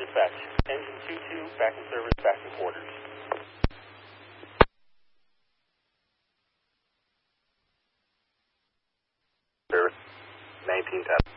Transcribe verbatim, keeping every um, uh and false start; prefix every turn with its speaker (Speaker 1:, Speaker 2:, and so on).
Speaker 1: Dispatch. Engine two two, back in service, back in quarters. Service, nineteen ten.